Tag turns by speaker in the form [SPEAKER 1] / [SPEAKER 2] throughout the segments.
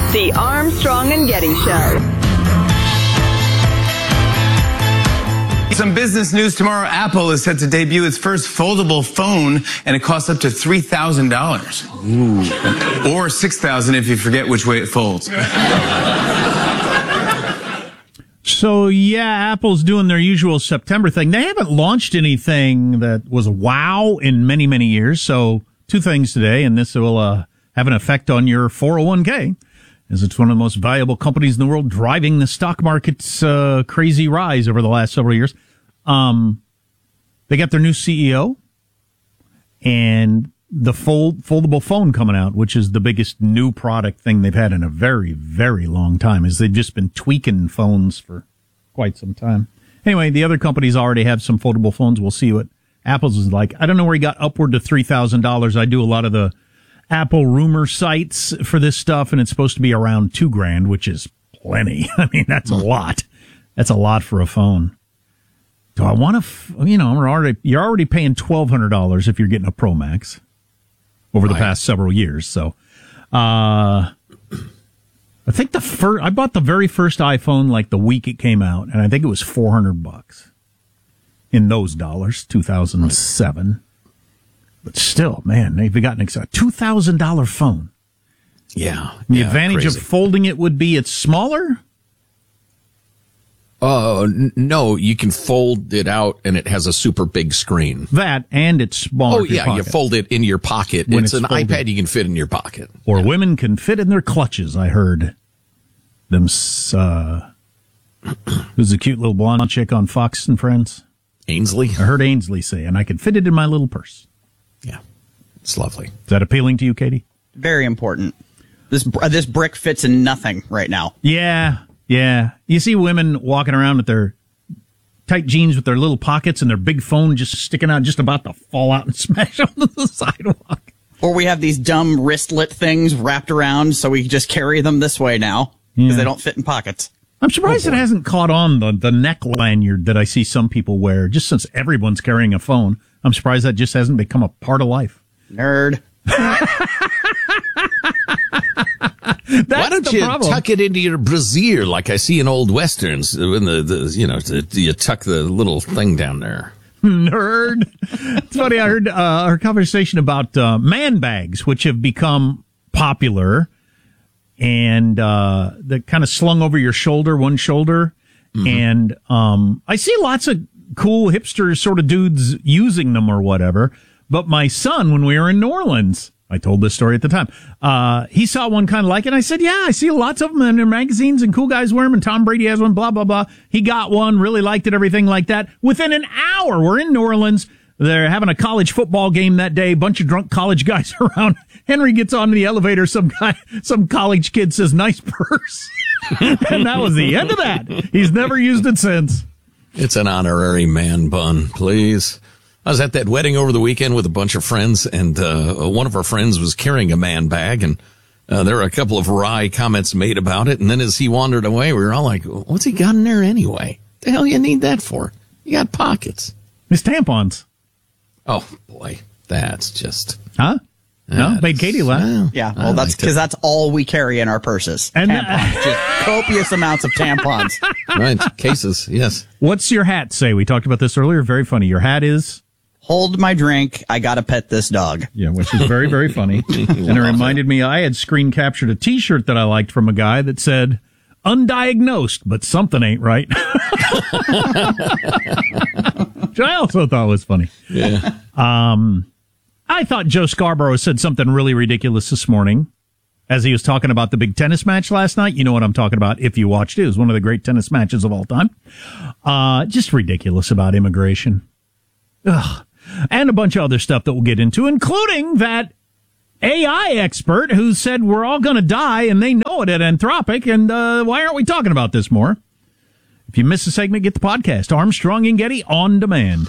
[SPEAKER 1] The Armstrong and Getty Show.
[SPEAKER 2] Some business news tomorrow. Apple is set to debut its first foldable phone, and it costs up to $3,000. Or $6,000 if you forget which way it folds.
[SPEAKER 3] So, yeah, Apple's doing their usual September thing. They haven't launched anything that was wow in many, many years. So, two things today, and this will have an effect on your 401k, as it's one of the most valuable companies in the world, driving the stock market's crazy rise over the last several years. They got their new CEO and the foldable phone coming out, which is the biggest new product thing they've had in a very, very long time, as they've just been tweaking phones for quite some time. Anyway, the other companies already have some foldable phones. We'll see what Apple's is like. I don't know where he got upward to $3,000. I do a lot of the Apple rumor sites for this stuff, and it's supposed to be around $2,000, which is plenty. I mean, that's a lot. That's a lot for a phone. Do I want to, you're already paying $1,200 if you're getting a Pro Max over the past several years. So, I think I bought the very first iPhone like the week it came out, and I think it was $400 in those dollars, 2007. But still, man, they've gotten excited. $2,000 phone.
[SPEAKER 4] Yeah.
[SPEAKER 3] The advantage of folding it would be it's smaller?
[SPEAKER 4] No, you can fold it out and it has a super big screen.
[SPEAKER 3] That, and it's smaller.
[SPEAKER 4] Oh, yeah, you fold it in your pocket. It's an folded. iPad you can fit in your pocket.
[SPEAKER 3] Or women can fit in their clutches, I heard. Who's a cute little blonde chick on Fox and Friends?
[SPEAKER 4] Ainsley?
[SPEAKER 3] I heard Ainsley say, and I could fit it in my little purse.
[SPEAKER 4] Yeah, it's lovely.
[SPEAKER 3] Is that appealing to you, Katie?
[SPEAKER 5] Very important. This brick fits in nothing right now.
[SPEAKER 3] Yeah. Yeah. You see women walking around with their tight jeans with their little pockets and their big phone just sticking out, just about to fall out and smash onto the sidewalk.
[SPEAKER 5] Or we have these dumb wristlet things wrapped around so we just carry them this way now because they don't fit in pockets.
[SPEAKER 3] I'm surprised it hasn't caught on the neck lanyard that I see some people wear, just since everyone's carrying a phone. I'm surprised that just hasn't become a part of life.
[SPEAKER 5] Nerd.
[SPEAKER 4] Why don't you tuck it into your brassiere like I see in old westerns when you tuck the little thing down there?
[SPEAKER 3] Nerd. It's funny. I heard our conversation about man bags, which have become popular, and they're kind of slung over your shoulder, one shoulder. Mm-hmm. And I see lots of cool hipster sort of dudes using them or whatever. But my son, when we were in New Orleans, I told this story at the time, he saw one kind of like it. And I said, yeah, I see lots of them in their magazines and cool guys wear them and Tom Brady has one, blah, blah, blah. He got one, really liked it, everything like that. Within an hour, we're in New Orleans. They're having a college football game that day. Bunch of drunk college guys around. Henry gets on the elevator. Some college kid says, nice purse. And that was the end of that. He's never used it since.
[SPEAKER 4] It's an honorary man bun, please. I was at that wedding over the weekend with a bunch of friends, and one of our friends was carrying a man bag, and there were a couple of wry comments made about it. And then as he wandered away, we were all like, what's he got in there anyway? The hell you need that for? You got pockets.
[SPEAKER 3] His tampons.
[SPEAKER 4] Oh, boy. That's just...
[SPEAKER 3] Huh? No? Made Katie laugh.
[SPEAKER 5] Yeah, well, that's because that's all we carry in our purses.
[SPEAKER 3] And
[SPEAKER 5] tampons. Just copious amounts of tampons.
[SPEAKER 4] Right. Cases, yes.
[SPEAKER 3] What's your hat say? We talked about this earlier. Very funny. Your hat is...
[SPEAKER 5] Hold my drink. I gotta pet this dog.
[SPEAKER 3] Yeah, which is very, very funny. And it reminded me, I had screen captured a T-shirt that I liked from a guy that said, undiagnosed, but something ain't right. Which I also thought was funny.
[SPEAKER 4] Yeah.
[SPEAKER 3] I thought Joe Scarborough said something really ridiculous this morning as he was talking about the big tennis match last night. You know what I'm talking about if you watched it. It was one of the great tennis matches of all time. Just ridiculous about immigration. Ugh. And a bunch of other stuff that we'll get into, including that AI expert who said we're all going to die, and they know it at Anthropic, and why aren't we talking about this more? If you missed a segment, get the podcast, Armstrong and Getty, on demand.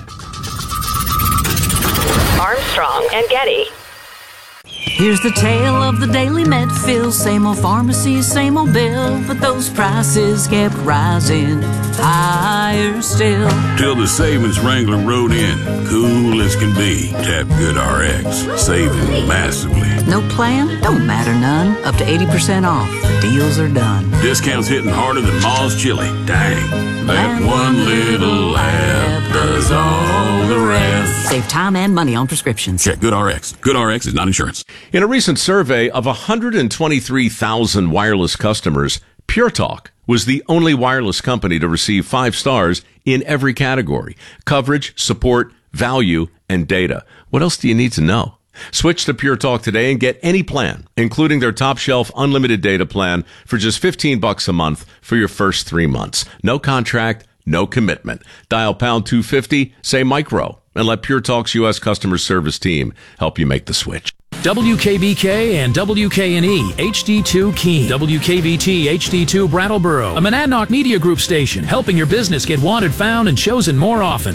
[SPEAKER 1] Armstrong and Getty.
[SPEAKER 6] Here's the tale of the Daily Med to fill. Same old pharmacy, same old bill, but those prices kept rising higher still.
[SPEAKER 7] Till the savings Wrangler rode in, cool as can be. Tap GoodRx, saving massively.
[SPEAKER 6] No plan? Don't matter none. Up to 80% off. Deals are done.
[SPEAKER 7] Discounts hitting harder than Ma's chili. Dang, that one little app does all the rest.
[SPEAKER 6] Save time and money on prescriptions.
[SPEAKER 7] Check GoodRx. GoodRx is not insurance.
[SPEAKER 8] In a recent survey of 123,000 wireless customers, Pure Talk was the only wireless company to receive 5 stars in every category: coverage, support, value, and data. What else do you need to know? Switch to Pure Talk today and get any plan, including their top shelf unlimited data plan for just $15 a month for your first 3 months. No contract, no commitment. Dial pound 250, say micro, and let Pure Talk's U.S. customer service team help you make the switch.
[SPEAKER 9] WKBK and WKNE HD2 Keene, WKBT HD2 Brattleboro, a Monadnock Media Group station, helping your business get wanted, found, and chosen more often.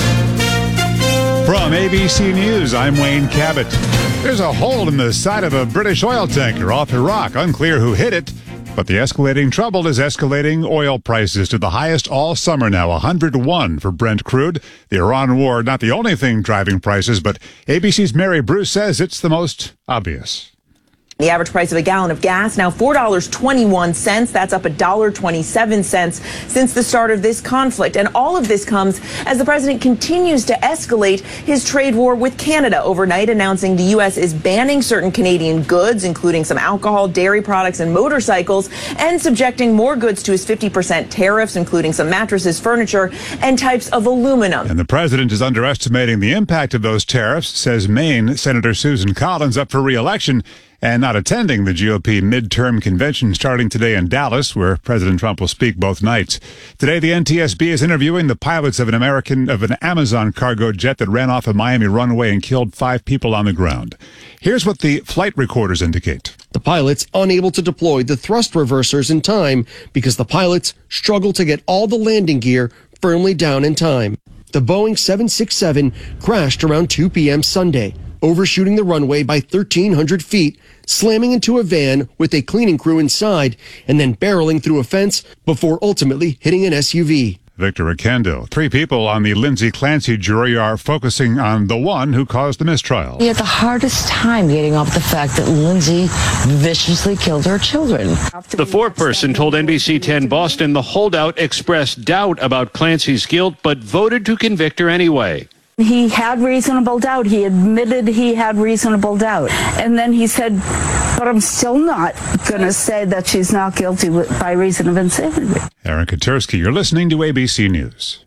[SPEAKER 10] From ABC News, I'm Wayne Cabot. There's a hole in the side of a British oil tanker off Iraq. Unclear who hit it, but the escalating trouble is escalating oil prices to the highest all summer now, 101 for Brent crude. The Iran war, not the only thing driving prices, but ABC's Mary Bruce says it's the most obvious.
[SPEAKER 11] The average price of a gallon of gas now $4.21. That's up $1.27 since the start of this conflict. And all of this comes as the president continues to escalate his trade war with Canada, overnight announcing the U.S. is banning certain Canadian goods, including some alcohol, dairy products, and motorcycles, and subjecting more goods to his 50% tariffs, including some mattresses, furniture, and types of aluminum.
[SPEAKER 10] And the president is underestimating the impact of those tariffs, says Maine Senator Susan Collins, up for re-election and not attending the GOP midterm convention starting today in Dallas, where President Trump will speak both nights. Today, the NTSB is interviewing the pilots of an Amazon cargo jet that ran off a Miami runway and killed 5 people on the ground. Here's what the flight recorders indicate.
[SPEAKER 12] The pilots unable to deploy the thrust reversers in time because the pilots struggled to get all the landing gear firmly down in time. The Boeing 767 crashed around 2 p.m. Sunday, overshooting the runway by 1,300 feet, slamming into a van with a cleaning crew inside, and then barreling through a fence before ultimately hitting an SUV.
[SPEAKER 10] Victor Akendo. 3 people on the Lindsay Clancy jury are focusing on the one who caused the mistrial.
[SPEAKER 13] We had the hardest time getting off the fact that Lindsay viciously killed her children.
[SPEAKER 14] The 4th person told NBC 10 Boston the holdout expressed doubt about Clancy's guilt, but voted to convict her anyway.
[SPEAKER 15] He had reasonable doubt. He admitted he had reasonable doubt. And then he said, but I'm still not going to say that she's not guilty by reason of insanity.
[SPEAKER 10] Aaron Katursky, you're listening to ABC News.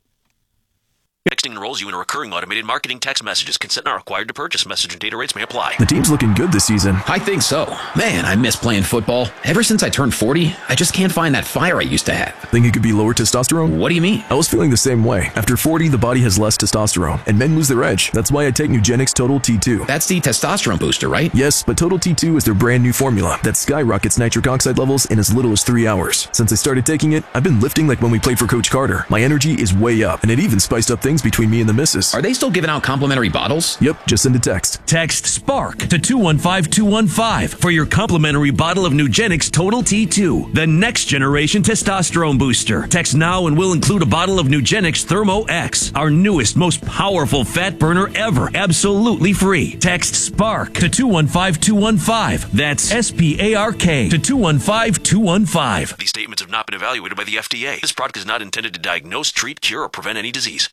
[SPEAKER 16] Texting enrolls you in a recurring automated marketing text messages. Consent not required to purchase. Message and data rates may apply.
[SPEAKER 17] The team's looking good this season.
[SPEAKER 18] I think so. Man, I miss playing football. Ever since I turned 40, I just can't find that fire I used to have.
[SPEAKER 17] Think it could be lower testosterone?
[SPEAKER 18] What do you mean?
[SPEAKER 17] I was feeling the same way. After 40, the body has less testosterone, and men lose their edge. That's why I take Nugenix Total T2.
[SPEAKER 18] That's the testosterone booster, right?
[SPEAKER 17] Yes, but Total T2 is their brand new formula that skyrockets nitric oxide levels in as little as 3 hours. Since I started taking it, I've been lifting like when we played for Coach Carter. My energy is way up, and it even spiced up things between me and the missus.
[SPEAKER 18] Are they still giving out complimentary bottles?
[SPEAKER 17] Yep, just send a text.
[SPEAKER 19] Text SPARK to 215-215 for your complimentary bottle of Nugenix Total T2, the next generation testosterone booster. Text now and we'll include a bottle of Nugenix Thermo X, our newest, most powerful fat burner ever, absolutely free. Text SPARK to 215-215. That's SPARK to 215-215.
[SPEAKER 16] These statements have not been evaluated by the FDA. This product is not intended to diagnose, treat, cure, or prevent any disease.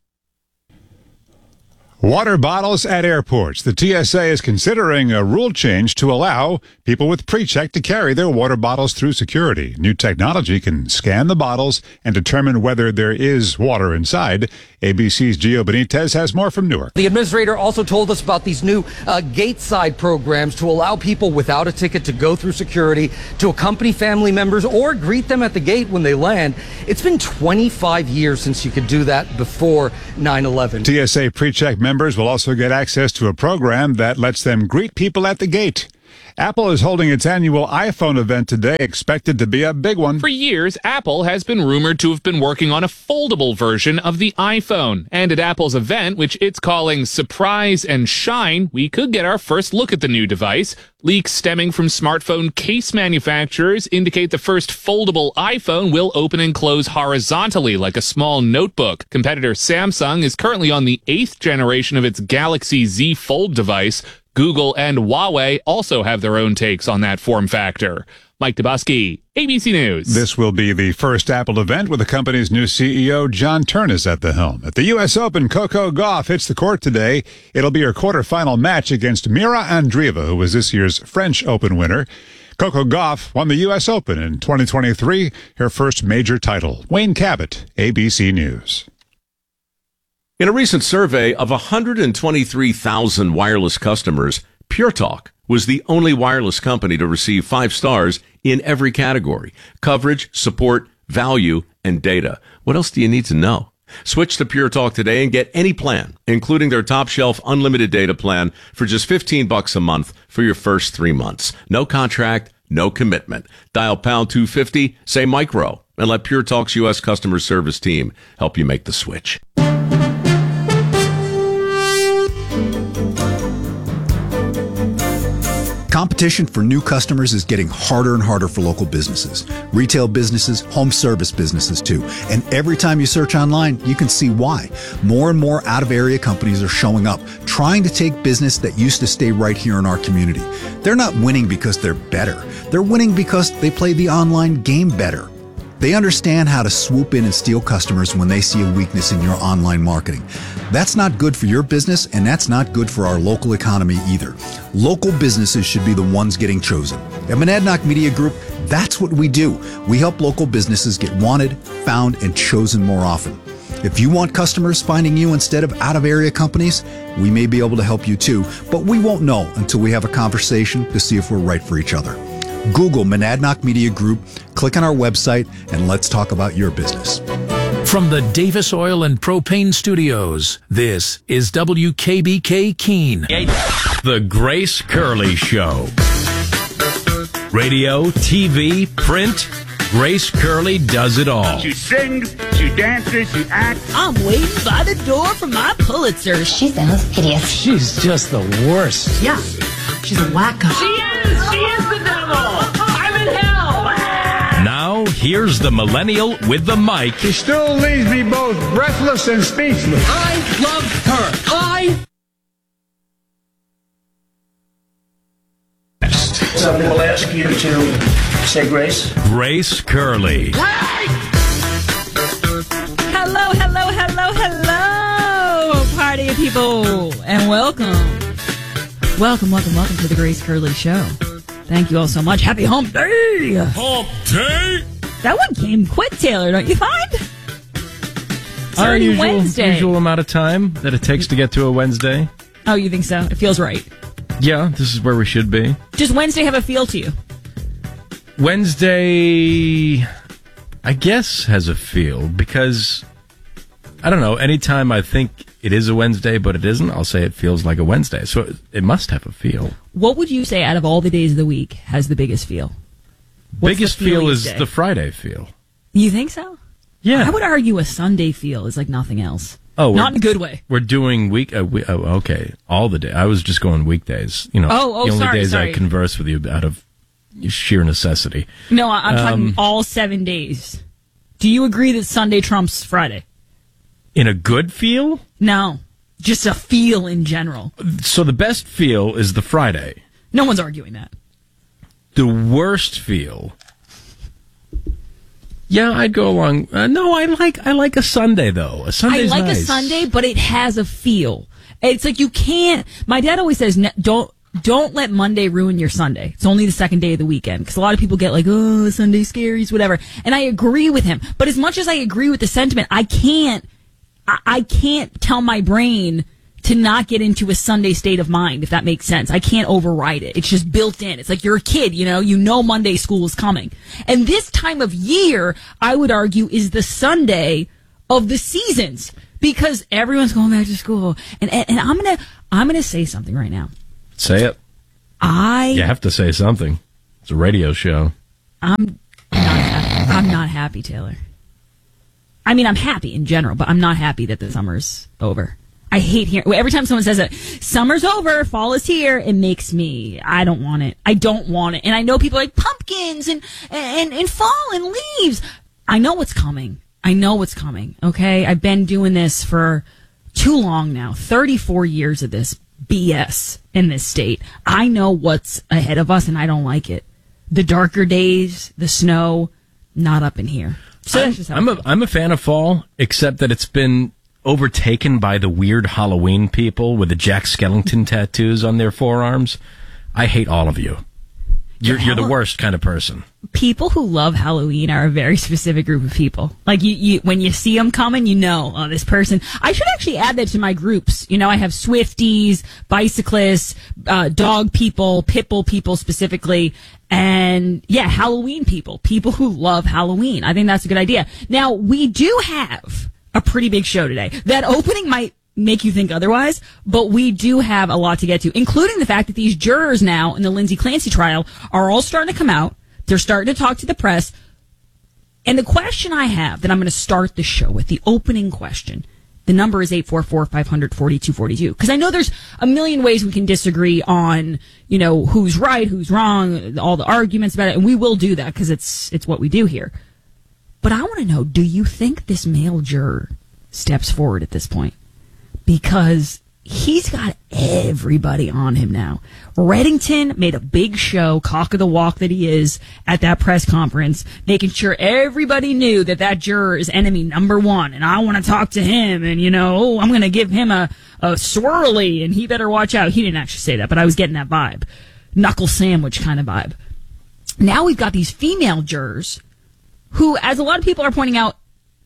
[SPEAKER 10] Water bottles at airports. The TSA is considering a rule change to allow people with pre-check to carry their water bottles through security. New technology can scan the bottles and determine whether there is water inside. ABC's Gio Benitez has more from Newark.
[SPEAKER 20] The administrator also told us about these new gate side programs to allow people without a ticket to go through security, to accompany family members, or greet them at the gate when they land. It's been 25 years since you could do that before 9/11.
[SPEAKER 10] TSA pre-check members will also get access to a program that lets them greet people at the gate. Apple is holding its annual iPhone event today, expected to be a big one.
[SPEAKER 21] For years, Apple has been rumored to have been working on a foldable version of the iPhone. And at Apple's event, which it's calling Surprise and Shine, we could get our first look at the new device. Leaks stemming from smartphone case manufacturers indicate the first foldable iPhone will open and close horizontally like a small notebook. Competitor Samsung is currently on the 8th generation of its Galaxy Z Fold device. Google and Huawei also have their own takes on that form factor. Mike Dubosky, ABC News.
[SPEAKER 10] This will be the first Apple event with the company's new CEO, John Ternus, at the helm. At the U.S. Open, Coco Gauff hits the court today. It'll be her quarterfinal match against Mira Andreeva, who was this year's French Open winner. Coco Gauff won the U.S. Open in 2023, her first major title. Wayne Cabot, ABC News.
[SPEAKER 8] In a recent survey of 123,000 wireless customers, Pure Talk was the only wireless company to receive 5 stars in every category: coverage, support, value, and data. What else do you need to know? Switch to Pure Talk today and get any plan, including their top shelf unlimited data plan, for just $15 a month for your first 3 months. No contract, no commitment. Dial pound 250, say micro, and let Pure Talk's U.S. customer service team help you make the switch.
[SPEAKER 22] Competition for new customers is getting harder and harder for local businesses, retail businesses, home service businesses too. And every time you search online, you can see why. More and more out-of-area companies are showing up, trying to take business that used to stay right here in our community. They're not winning because they're better. They're winning because they play the online game better. They understand how to swoop in and steal customers when they see a weakness in your online marketing. That's not good for your business, and that's not good for our local economy either. Local businesses should be the ones getting chosen. At Monadnock Media Group, that's what we do. We help local businesses get wanted, found, and chosen more often. If you want customers finding you instead of out-of-area companies, we may be able to help you too, but we won't know until we have a conversation to see if we're right for each other. Google Monadnock Media Group, click on our website, and let's talk about your business.
[SPEAKER 9] From the Davis Oil and Propane Studios, this is WKBK Keene. The Grace Curley Show. Radio, TV, print, Grace Curley does it all.
[SPEAKER 23] She sings, she dances, she acts.
[SPEAKER 24] I'm waiting by the door for my Pulitzer.
[SPEAKER 25] She sounds hideous.
[SPEAKER 26] She's just the worst.
[SPEAKER 24] Yeah, she's a wacko.
[SPEAKER 23] She is the devil. I'm in hell.
[SPEAKER 9] Now, here's the millennial with the mic.
[SPEAKER 26] She still leaves me both breathless and speechless.
[SPEAKER 24] I love her.
[SPEAKER 26] Some people ask you to say grace.
[SPEAKER 9] Grace Curley.
[SPEAKER 24] Hello, hello, hello, hello, party of people, and welcome. Welcome to the Grace Curley Show. Thank you all so much. Happy Hump Day!
[SPEAKER 9] Hump Day!
[SPEAKER 24] That one came quick, Taylor, don't you find? It's already Wednesday.
[SPEAKER 27] Usual amount of time that it takes to get to a Wednesday.
[SPEAKER 24] Oh, you think so? It feels right.
[SPEAKER 27] Yeah, this is where we should be.
[SPEAKER 24] Does Wednesday have a feel to you?
[SPEAKER 27] Wednesday, I guess, has a feel because, I don't know, anytime I think it is a Wednesday but it isn't, I'll say it feels like a Wednesday. So it must have a feel.
[SPEAKER 24] What would you say out of all the days of the week has the biggest feel? What's
[SPEAKER 27] biggest
[SPEAKER 24] the
[SPEAKER 27] feel is
[SPEAKER 24] day?
[SPEAKER 27] the Friday feel.
[SPEAKER 24] You think so?
[SPEAKER 27] Yeah.
[SPEAKER 24] I would argue a Sunday feel is like nothing else.
[SPEAKER 27] Oh,
[SPEAKER 24] not in a good way.
[SPEAKER 27] We're doing okay, all the day. I was just going weekdays. You know, the only days I converse with you out of sheer necessity.
[SPEAKER 24] No, I'm talking all 7 days. Do you agree that Sunday trumps Friday?
[SPEAKER 27] In a good feel?
[SPEAKER 24] No, just a feel in general.
[SPEAKER 27] So the best feel is the Friday.
[SPEAKER 24] No one's arguing that.
[SPEAKER 27] The worst feel. Yeah, I'd go along. No, I like a Sunday though. A Sunday's
[SPEAKER 24] I like
[SPEAKER 27] nice.
[SPEAKER 24] a Sunday, but it has a feel. It's like you can't. My dad always says, "Don't let Monday ruin your Sunday. It's only the second day of the weekend." Because a lot of people get like, "Oh, Sunday's scary, whatever." And I agree with him. But as much as I agree with the sentiment, I can't tell my brain to not get into a Sunday state of mind, if that makes sense. I can't override it. It's just built in. It's like you're a kid, you know Monday school is coming. And this time of year, I would argue, is the Sunday of the seasons because everyone's going back to school. And I'm gonna say something right now.
[SPEAKER 27] Say it. You have to say something. It's a radio show.
[SPEAKER 24] I'm not happy, Taylor. I mean, I'm happy in general, but I'm not happy that the summer's over. I hate hearing, every time someone says that summer's over, fall is here, it makes me, I don't want it. I don't want it. And I know people are like pumpkins and fall and leaves. I know what's coming. Okay. I've been doing this for too long now. 34 years of this BS in this state. I know what's ahead of us and I don't like it. The darker days, the snow, not up in here. So that's just how
[SPEAKER 27] I'm a fan of fall, except that it's been overtaken by the weird Halloween people with the Jack Skellington tattoos on their forearms. I hate all of you. You're the worst kind of person.
[SPEAKER 24] People who love Halloween are a very specific group of people. Like you when you see them coming, you know, oh, this person. I should actually add that to my groups. You know, I have Swifties, bicyclists, dog people, pit bull people specifically, and yeah, Halloween people who love Halloween. I think that's a good idea. Now, we do have a pretty big show today. That opening might make you think otherwise, but we do have a lot to get to, including the fact that these jurors now in the Lindsay Clancy trial are all starting to come out. They're starting to talk to the press. And the question I have that I'm going to start the show with, the opening question, the number is 844-500-4242. Because I know there's a million ways we can disagree on, you know, who's right, who's wrong, all the arguments about it. And we will do that because it's what we do here. But I want to know, do you think this male juror steps forward at this point? Because he's got everybody on him now. Reddington made a big show, cock of the walk that he is, at that press conference, making sure everybody knew that juror is enemy number one, and I want to talk to him, and, you know, I'm going to give him a swirly, and he better watch out. He didn't actually say that, but I was getting that vibe. Knuckle sandwich kind of vibe. Now we've got these female jurors who, as a lot of people are pointing out,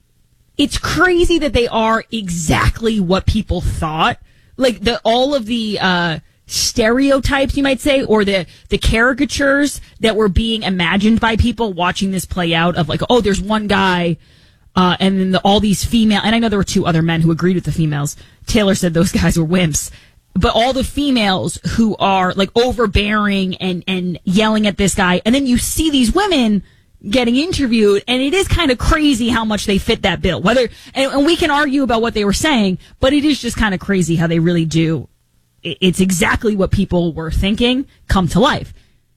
[SPEAKER 24] it's crazy that they are exactly what people thought. Like all of the stereotypes, you might say, or the caricatures that were being imagined by people watching this play out of like, oh, there's one guy, and then all these female, and I know there were two other men who agreed with the females. Taylor said those guys were wimps. But all the females who are like overbearing and yelling at this guy, and then you see these women getting interviewed, and it is kind of crazy how much they fit that bill. And we can argue about what they were saying, but it is just kind of crazy how they really do. It's exactly what people were thinking come to life.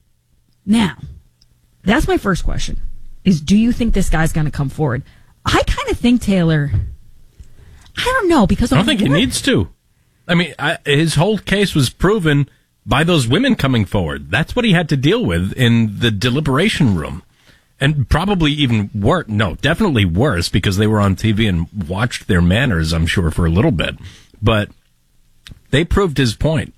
[SPEAKER 24] Now, that's my first question, is do you think this guy's going to come forward? I kind of think, Taylor, I don't know, because
[SPEAKER 27] I don't think he needs to. I mean, his whole case was proven by those women coming forward. That's what he had to deal with in the deliberation room. And probably even worse, no, definitely worse, because they were on TV and watched their manners, I'm sure, for a little bit. But they proved his point.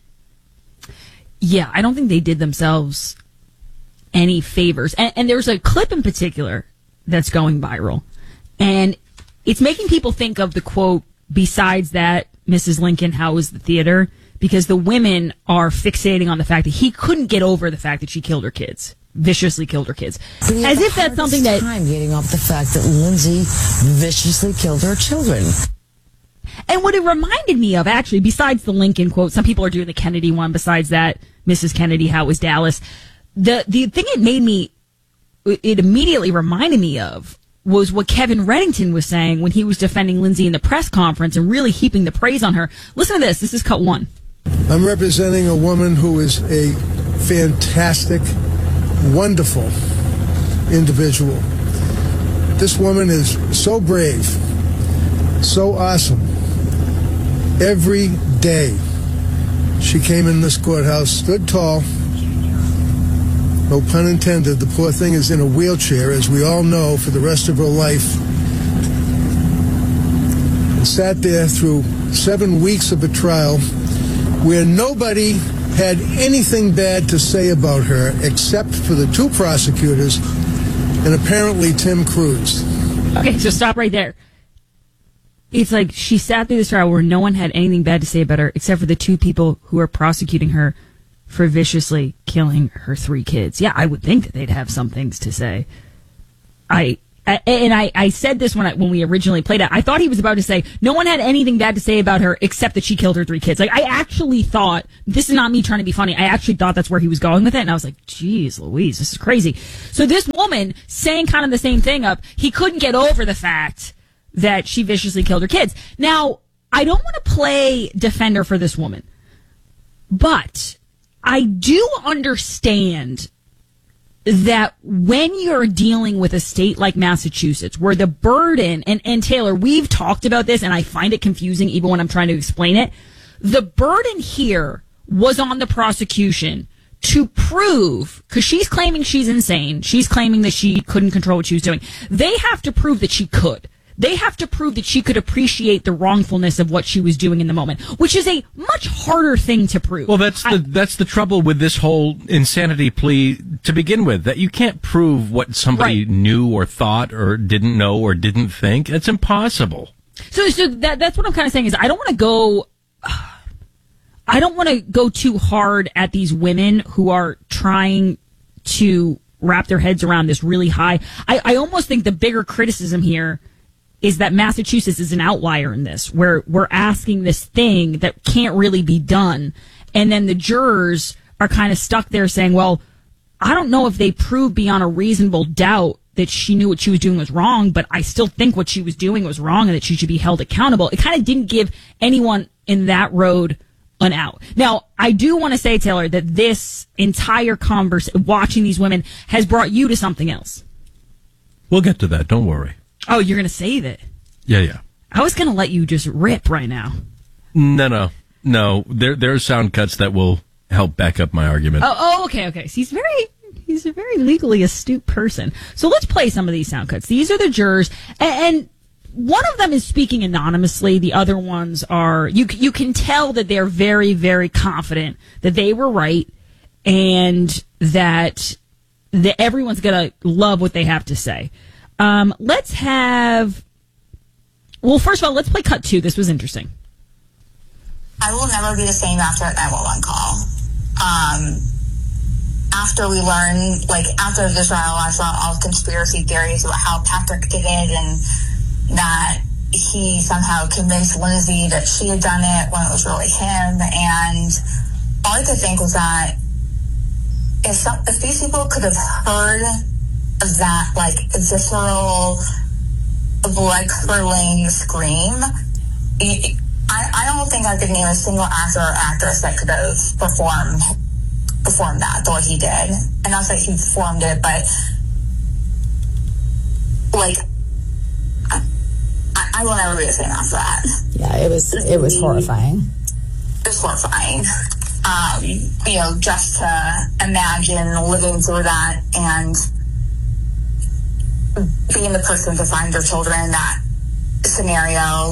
[SPEAKER 24] Yeah, I don't think they did themselves any favors. And there's a clip in particular that's going viral. And it's making people think of the quote, besides that, Mrs. Lincoln, how was the theater? Because the women are fixating on the fact that he couldn't get over the fact that she killed her kids. Viciously killed her kids. As if that's something that...
[SPEAKER 13] time getting off the fact that Lindsay viciously killed her children.
[SPEAKER 24] And what it reminded me of, actually, besides the Lincoln quote, some people are doing the Kennedy one, besides that, Mrs. Kennedy, how was Dallas? The thing it immediately reminded me of was what Kevin Reddington was saying when he was defending Lindsay in the press conference and really heaping the praise on her. Listen to this. This is cut one.
[SPEAKER 1] I'm representing a woman who is a fantastic, wonderful individual. This woman is so brave, so awesome. Every day she came in this courthouse, stood tall, no pun intended. The poor thing is in a wheelchair, as we all know, for the rest of her life. And sat there through 7 weeks of a trial where nobody had anything bad to say about her except for the two prosecutors and apparently Tim Cruz.
[SPEAKER 24] Okay, so stop right there. It's like she sat through this trial where no one had anything bad to say about her except for the two people who are prosecuting her for viciously killing her 3 kids. Yeah, I would think that they'd have some things to say. I and I said this when we originally played it, I thought he was about to say, no one had anything bad to say about her except that she killed her 3 kids. Like, I actually thought, this is not me trying to be funny, I actually thought that's where he was going with it, and I was like, geez Louise, this is crazy. So this woman saying kind of the same thing he couldn't get over the fact that she viciously killed her kids. Now, I don't want to play defender for this woman, but I do understand that when you're dealing with a state like Massachusetts, where the burden, and Taylor, we've talked about this, and I find it confusing even when I'm trying to explain it, the burden here was on the prosecution to prove, because she's claiming she's insane, she's claiming that she couldn't control what she was doing, they have to prove that she could. They have to prove that she could appreciate the wrongfulness of what she was doing in the moment, which is a much harder thing to prove.
[SPEAKER 27] Well, that's the trouble with this whole insanity plea to begin with, that you can't prove what somebody knew or thought or didn't know or didn't think. It's impossible.
[SPEAKER 24] So that's what I'm kind of saying is I don't want to go too hard at these women who are trying to wrap their heads around this really high. I almost think the bigger criticism here is that Massachusetts is an outlier in this, where we're asking this thing that can't really be done. And then the jurors are kind of stuck there saying, well, I don't know if they prove beyond a reasonable doubt that she knew what she was doing was wrong, but I still think what she was doing was wrong and that she should be held accountable. It kind of didn't give anyone in that road an out. Now, I do want to say, Taylor, that this entire conversation, watching these women, has brought you to something else.
[SPEAKER 27] We'll get to that. Don't worry.
[SPEAKER 24] Oh, you're going to save it?
[SPEAKER 27] Yeah.
[SPEAKER 24] I was going to let you just rip right now.
[SPEAKER 27] No. There are sound cuts that will help back up my argument.
[SPEAKER 24] Oh, okay. So he's a very legally astute person. So let's play some of these sound cuts. These are the jurors, and one of them is speaking anonymously. The other ones are, you can tell that they're very, very confident that they were right and that everyone's going to love what they have to say. Let's have, well, first of all, let's play cut 2. This was interesting.
[SPEAKER 2] I will never be the same after a 911 call. After we learned, after the trial, I saw all conspiracy theories about how Patrick did it and that he somehow convinced Lindsay that she had done it when it was really him. And all I could think was that if these people could have heard that, visceral, blood-curdling scream, I don't think I could name a single actor or actress that could have performed that the way he did. And not that he performed it, but I will never be the same after that.
[SPEAKER 3] Yeah, it was horrifying.
[SPEAKER 2] It was horrifying. Just to imagine living through that and being the person to find your children in that scenario,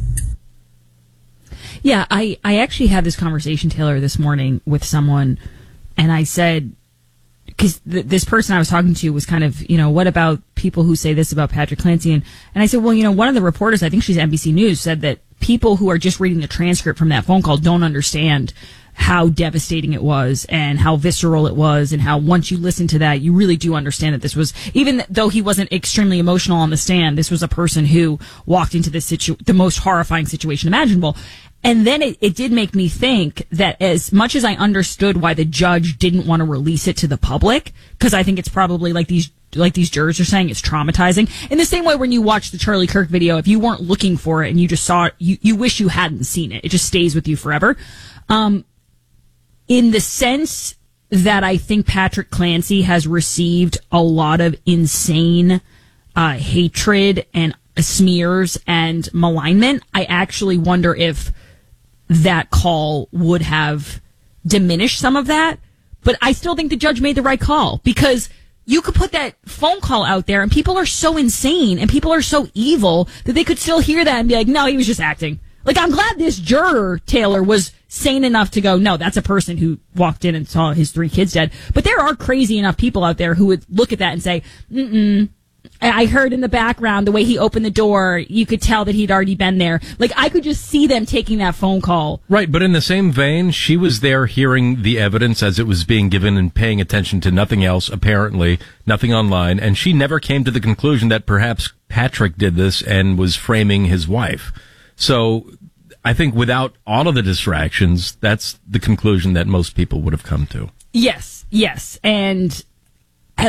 [SPEAKER 24] Yeah, I actually had this conversation, Taylor, this morning with someone, and I said, because this person I was talking to was kind of, what about people who say this about Patrick Clancy? And I said, well, one of the reporters, I think she's NBC News, said that people who are just reading the transcript from that phone call don't understand how devastating it was and how visceral it was, and how once you listen to that, you really do understand that this was, even though he wasn't extremely emotional on the stand, this was a person who walked into the most horrifying situation imaginable. And then it did make me think that as much as I understood why the judge didn't want to release it to the public, because I think it's probably like these jurors are saying, it's traumatizing. In the same way when you watch the Charlie Kirk video, if you weren't looking for it and you just saw it, you wish you hadn't seen it. It just stays with you forever. In the sense that I think Patrick Clancy has received a lot of insane hatred and smears and malignment, I actually wonder if that call would have diminished some of that. But I still think the judge made the right call, because you could put that phone call out there and people are so insane and people are so evil that they could still hear that and be like, no, he was just acting. I'm glad this juror, Taylor, was sane enough to go, no, that's a person who walked in and saw his 3 kids dead. But there are crazy enough people out there who would look at that and say, I heard in the background the way he opened the door, you could tell that he'd already been there. Like, I could just see them taking that phone call.
[SPEAKER 27] Right, but in the same vein, she was there hearing the evidence as it was being given and paying attention to nothing else, apparently, nothing online, and she never came to the conclusion that perhaps Patrick did this and was framing his wife. So I think without all of the distractions, that's the conclusion that most people would have come to.
[SPEAKER 24] Yes, and at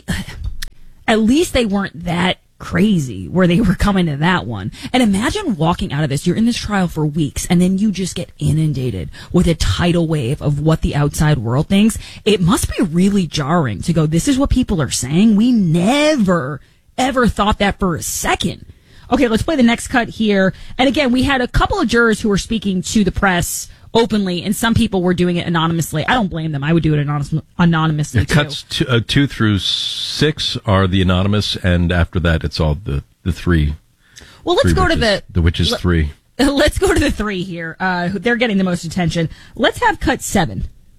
[SPEAKER 24] least they weren't that crazy where they were coming to that one. And imagine walking out of this. You're in this trial for weeks, and then you just get inundated with a tidal wave of what the outside world thinks. It must be really jarring to go, this is what people are saying. We never, ever thought that for a second. Okay, let's play the next cut here. And again, we had a couple of jurors who were speaking to the press openly, and some people were doing it anonymously. I don't blame them. I would do it anonymously, too.
[SPEAKER 27] Cuts 2 through 6 are the anonymous, and after that, it's all the 3.
[SPEAKER 24] Well, let's go to
[SPEAKER 27] the witches 3.
[SPEAKER 24] Let's go to the 3 here. They're getting the most attention. Let's have cut 7.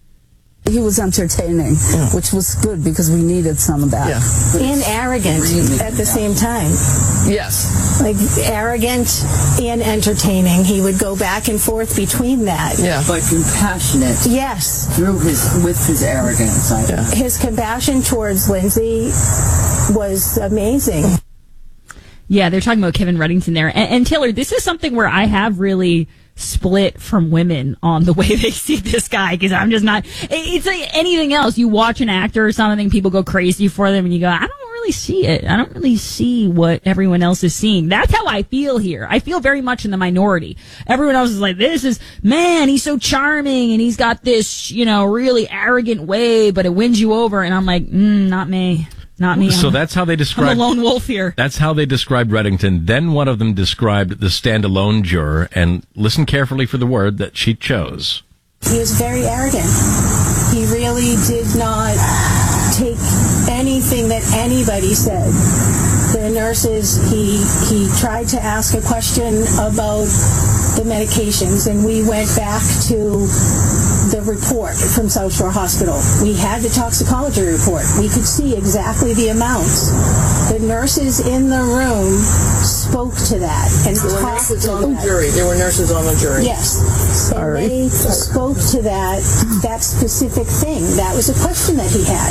[SPEAKER 4] He was entertaining, which was good because we needed some of that.
[SPEAKER 5] Yeah. And arrogant at the same time.
[SPEAKER 4] Yes.
[SPEAKER 5] Like arrogant and entertaining. He would go back and forth between that.
[SPEAKER 4] Yeah.
[SPEAKER 5] But compassionate. Yes.
[SPEAKER 4] With his arrogance.
[SPEAKER 5] His compassion towards Lindsay was amazing.
[SPEAKER 24] Yeah, they're talking about Kevin Reddington there. And Taylor, this is something where I have really split from women on the way they see this guy, because I'm just not, it's like anything else. You watch an actor or something, people go crazy for them, and you go, I don't really see it. I don't really see what everyone else is seeing. That's how I feel here. I feel very much in the minority. Everyone else is like, man, he's so charming, and he's got this, really arrogant way, but it wins you over. And I'm like, not me. Not me.
[SPEAKER 27] So that's how they described...
[SPEAKER 24] I'm a lone wolf here.
[SPEAKER 27] That's how they described Reddington. Then one of them described the standalone juror, and listen carefully for the word that she chose.
[SPEAKER 5] He was very arrogant. He really did not take anything that anybody said. The nurses, he tried to ask a question about the medications, and we went back to the report from South Shore Hospital. We had the toxicology report. We could see exactly the amounts. The nurses in the room spoke to that and talked to that.
[SPEAKER 4] There were nurses on the jury.
[SPEAKER 5] Yes. Sorry. And they spoke to that specific thing. That was a question that he had.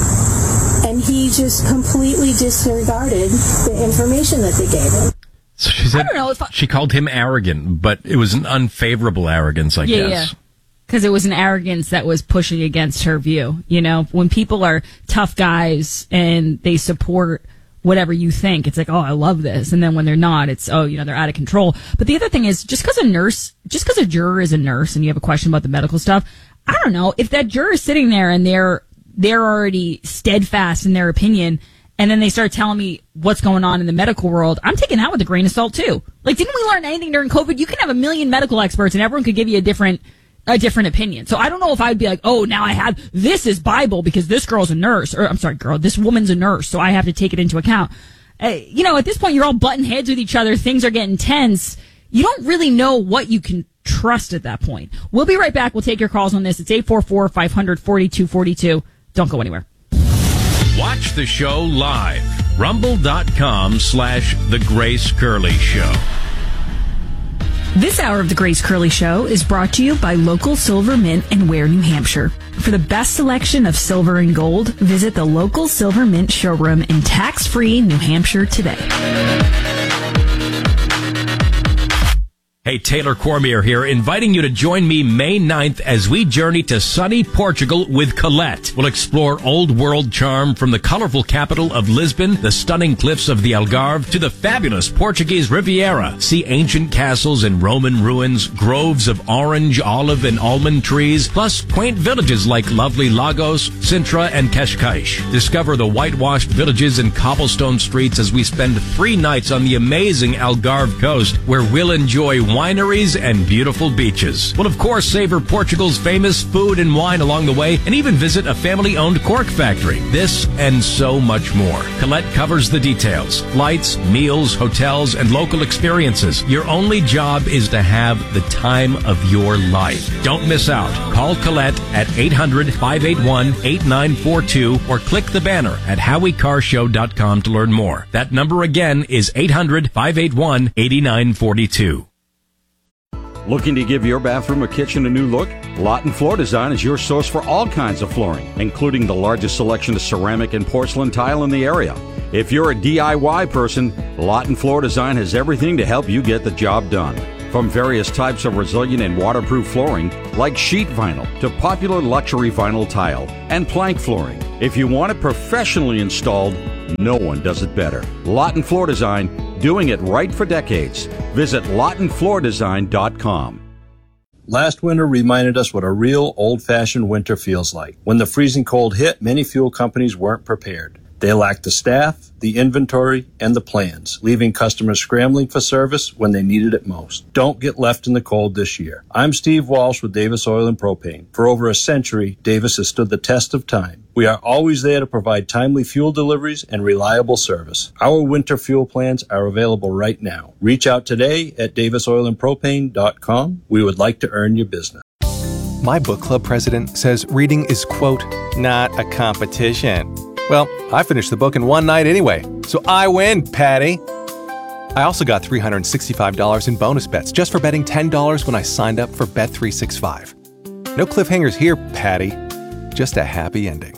[SPEAKER 5] And he just completely disregarded the information that they gave him.
[SPEAKER 27] So she said,
[SPEAKER 24] I don't know if
[SPEAKER 27] she called him arrogant, but it was an unfavorable arrogance, I guess.
[SPEAKER 24] Yeah. Because it was an arrogance that was pushing against her view. When people are tough guys and they support whatever you think, it's like, oh, I love this. And then when they're not, it's, oh, they're out of control. But the other thing is, just because a juror is a nurse and you have a question about the medical stuff, I don't know, if that juror is sitting there and they're already steadfast in their opinion, and then they start telling me what's going on in the medical world, I'm taking that with a grain of salt too. Like, didn't we learn anything during COVID? You can have a million medical experts and everyone could give you a different opinion. So I don't know if I'd be like, oh, now this is Bible because this girl's a nurse, or I'm sorry, this woman's a nurse, so I have to take it into account. At this point, you're all butting heads with each other. Things are getting tense. You don't really know what you can trust at that point. We'll be right back. We'll take your calls on this. It's 844-500-4242. Don't go anywhere.
[SPEAKER 27] Watch the show live. Rumble.com/The Grace Curley Show.
[SPEAKER 6] This hour of The Grace Curley Show is brought to you by Local Silver Mint in Ware, New Hampshire. For the best selection of silver and gold, visit the Local Silver Mint showroom in tax-free New Hampshire today.
[SPEAKER 27] Hey, Taylor Cormier here, inviting you to join me May 9th as we journey to sunny Portugal with Colette. We'll explore old world charm from the colorful capital of Lisbon, the stunning cliffs of the Algarve, to the fabulous Portuguese Riviera. See ancient castles and Roman ruins, groves of orange, olive, and almond trees, plus quaint villages like lovely Lagos, Sintra, and Cascais. Discover the whitewashed villages and cobblestone streets as we spend 3 nights on the amazing Algarve coast, where we'll enjoy wine wineries, and beautiful beaches. We'll, of course, savor Portugal's famous food and wine along the way, and even visit a family-owned cork factory. This and so much more. Colette covers the details. Flights, meals, hotels, and local experiences. Your only job is to have the time of your life. Don't miss out. Call Colette at 800-581-8942 or click the banner at HowieCarShow.com to learn more. That number again is 800-581-8942.
[SPEAKER 7] Looking to give your bathroom or kitchen a new look? Lawton Floor Design is your source for all kinds of flooring, including the largest selection of ceramic and porcelain tile in the area. If you're a DIY person, Lawton Floor Design has everything to help you get the job done. From various types of resilient and waterproof flooring, like sheet vinyl, to popular luxury vinyl tile and plank flooring. If you want it professionally installed, no one does it better. Lawton Floor Design, doing it right for decades. Visit LawtonFloorDesign.com.
[SPEAKER 11] Last winter reminded us what a real old-fashioned winter feels like. When the freezing cold hit, many fuel companies weren't prepared. They lacked the staff, the inventory, and the plans, leaving customers scrambling for service when they needed it most. Don't get left in the cold this year. I'm Steve Walsh with Davis Oil and Propane. For over a century, Davis has stood the test of time. We are always there to provide timely fuel deliveries and reliable service. Our winter fuel plans are available right now. Reach out today at davisoilandpropane.com. We would like to earn your business.
[SPEAKER 12] My book club president says reading is, quote, not a competition. Well, I finished the book in one night anyway, so I win, Patty. I also got $365 in bonus bets just for betting $10 when I signed up for Bet365. No cliffhangers here, Patty. Just a happy ending.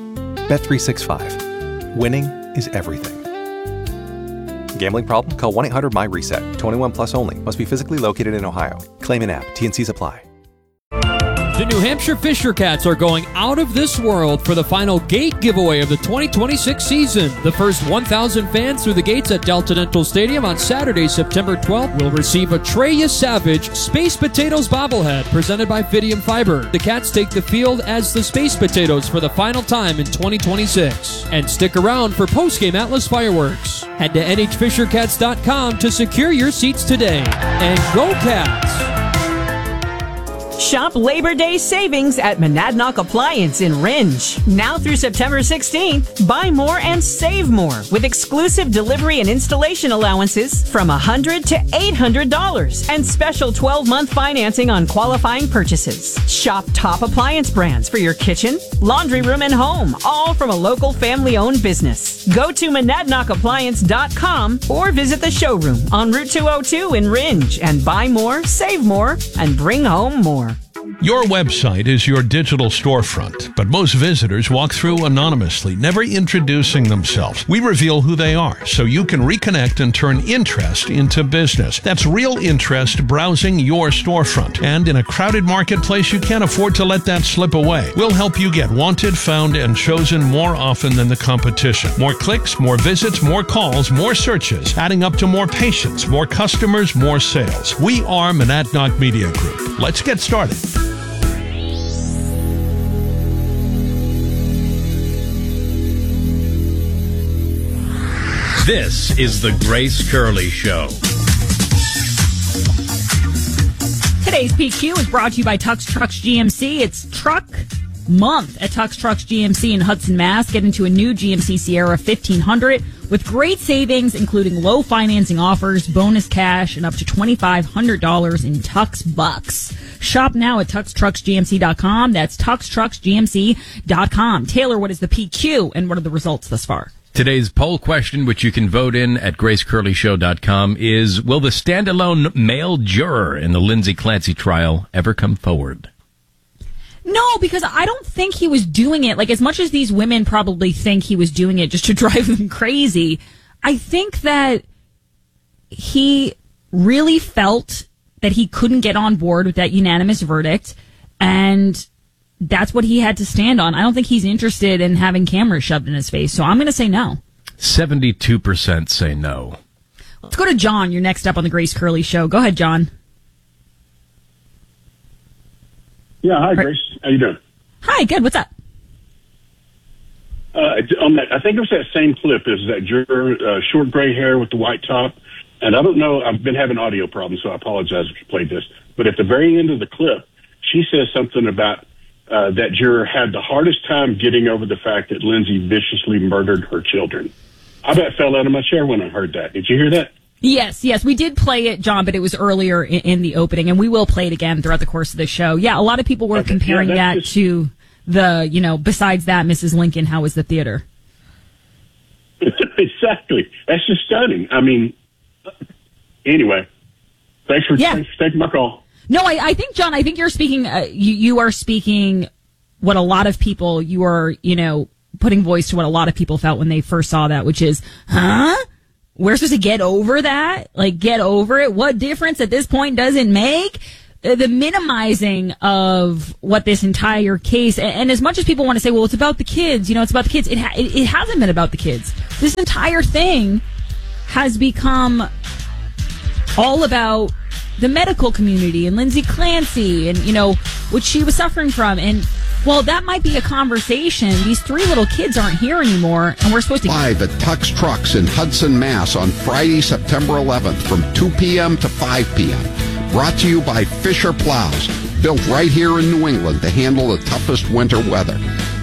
[SPEAKER 12] Bet365. Winning is everything. Gambling problem? Call 1-800-MY-RESET. 21 plus only. Must be physically located in Ohio. Claim in app. T&Cs apply.
[SPEAKER 14] The New Hampshire Fisher Cats are going out of this world for the final gate giveaway of the 2026 season. The first 1,000 fans through the gates at Delta Dental Stadium on Saturday, September 12th will receive a Treya Savage Space Potatoes bobblehead presented by Fidium Fiber. The Cats take the field as the Space Potatoes for the final time in 2026. And stick around for post-game Atlas fireworks. Head to nhfishercats.com to secure your seats today. And go Cats!
[SPEAKER 15] Shop Labor Day savings at Monadnock Appliance in Ringe. Now through September 16th, buy more and save more with exclusive delivery and installation allowances from $100 to $800 and special 12-month financing on qualifying purchases. Shop top appliance brands for your kitchen, laundry room, and home, all from a local family-owned business. Go to MonadnockAppliance.com or visit the showroom on Route 202 in Ringe and buy more, save more, and bring home more.
[SPEAKER 18] Your website is your digital storefront, but most visitors walk through anonymously, never introducing themselves. We reveal who they are so you can reconnect and turn interest into business. That's real interest browsing your storefront. And in a crowded marketplace, you can't afford to let that slip away. We'll help you get wanted, found, and chosen more often than the competition. More clicks, more visits, more calls, more searches, adding up to more patients, more customers, more sales. We are Monadnock Media Group. Let's get started.
[SPEAKER 27] This is the Grace Curley Show.
[SPEAKER 6] Today's PQ is brought to you by Tux Trucks GMC. It's Truck Month at Tux Trucks GMC in Hudson, Mass. Get into a new GMC Sierra 1500 with great savings, including low financing offers, bonus cash, and up to $2,500 in Tux Bucks. Shop now at TuxTrucksGMC.com. That's TuxTrucksGMC.com. Taylor, what is the PQ and what are the results thus far?
[SPEAKER 27] Today's poll question, which you can vote in at GraceCurleyShow.com, is, will the standalone male juror in the Lindsay Clancy trial ever come forward?
[SPEAKER 6] No, because I don't think he was doing it. Like, as much as these women probably think he was doing it just to drive them crazy, I think that he really felt that he couldn't get on board with that unanimous verdict, and that's what he had to stand on. I don't think he's interested in having cameras shoved in his face, so I'm going to say no.
[SPEAKER 27] 72% say no.
[SPEAKER 6] Let's go to John. You're next up on the Grace Curley Show. Go ahead, John.
[SPEAKER 25] Yeah, hi, Grace. How you doing?
[SPEAKER 6] Hi, good. What's up?
[SPEAKER 25] On that, I think it was that same clip. Is that juror, short gray hair with the white top? and I don't know, I've been having audio problems, so I apologize if you played this, but at the very end of the clip, she says something about that juror had the hardest time getting over the fact that Lindsay viciously murdered her children. I about fell out of my chair when I heard that. Did you hear that?
[SPEAKER 6] Yes, we did play it, John, but it was earlier in the opening, and we will play it again throughout the course of the show. Yeah, a lot of people were comparing that to the, besides that, Mrs. Lincoln, how was the theater?
[SPEAKER 25] Exactly. That's just stunning. I mean, anyway, thanks for taking my call.
[SPEAKER 6] No, I think, John, you're speaking, you are speaking what a lot of people, you are, putting voice to what a lot of people felt when they first saw that, which is, we're supposed to get over that? Like, get over it? What difference at this point does it make? The minimizing of what this entire case, and as much as people want to say, well, it's about the kids, it's about the kids, it hasn't been about the kids. This entire thing has become all about the medical community and Lindsay Clancy and, what she was suffering from. And while that might be a conversation, these three little kids aren't here anymore, and we're supposed to...
[SPEAKER 8] Live at Tux Trucks in Hudson, Mass. on Friday, September 11th from 2 p.m. to 5 p.m. Brought to you by Fisher Plows, built right here in New England to handle the toughest winter weather.